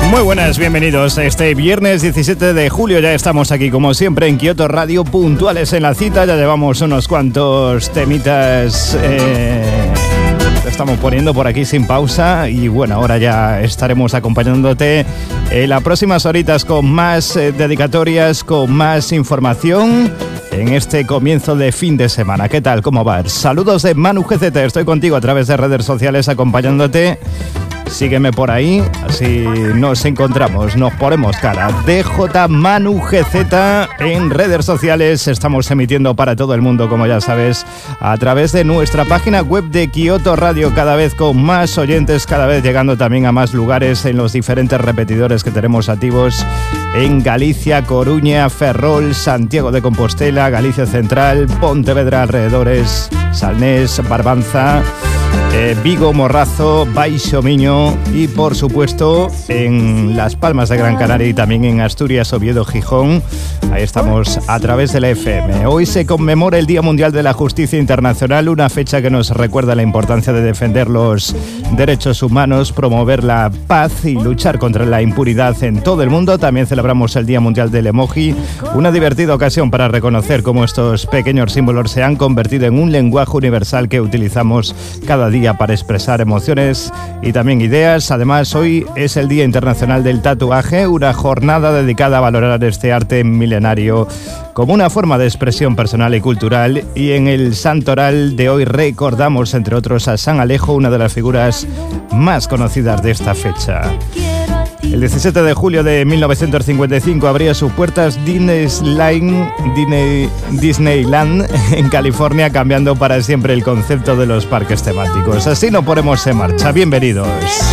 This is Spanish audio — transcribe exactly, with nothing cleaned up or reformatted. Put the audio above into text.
Muy buenas, bienvenidos. Este viernes diecisiete de julio ya estamos aquí como siempre en Kioto Radio, puntuales en la cita. Ya llevamos unos cuantos temitas eh, que estamos poniendo por aquí sin pausa y bueno, ahora ya estaremos acompañándote en las próximas horitas con más eh, dedicatorias, con más información en este comienzo de fin de semana. ¿Qué tal? ¿Cómo vas? Saludos de Manu G Z, estoy contigo a través de redes sociales acompañándote. Sígueme por ahí, así nos encontramos, nos ponemos cara. D J Manu G Z en redes sociales. Estamos emitiendo para todo el mundo, como ya sabes, a través de nuestra página web de Kioto Radio, cada vez con más oyentes, cada vez llegando también a más lugares en los diferentes repetidores que tenemos activos en Galicia, Coruña, Ferrol, Santiago de Compostela, Galicia Central, Pontevedra, alrededores, Salnés, Barbanza, Eh, Vigo, Morrazo, Baixo Miño y por supuesto en Las Palmas de Gran Canaria y también en Asturias, Oviedo, Gijón. Ahí estamos a través de la F M. Hoy se conmemora el Día Mundial de la Justicia Internacional, una fecha que nos recuerda la importancia de defender los derechos humanos, promover la paz y luchar contra la impunidad en todo el mundo. También celebramos el Día Mundial del Emoji, una divertida ocasión para reconocer cómo estos pequeños símbolos se han convertido en un lenguaje universal que utilizamos cada día para expresar emociones y también ideas. Además, hoy es el Día Internacional del Tatuaje, una jornada dedicada a valorar este arte milenario como una forma de expresión personal y cultural. Y en el santoral de hoy recordamos, entre otros, a San Alejo, una de las figuras más conocidas de esta fecha. El diecisiete de julio de mil novecientos cincuenta y cinco abría sus puertas Disneyland, Disney, Disneyland en California, cambiando para siempre el concepto de los parques temáticos. Así nos ponemos en marcha. Bienvenidos.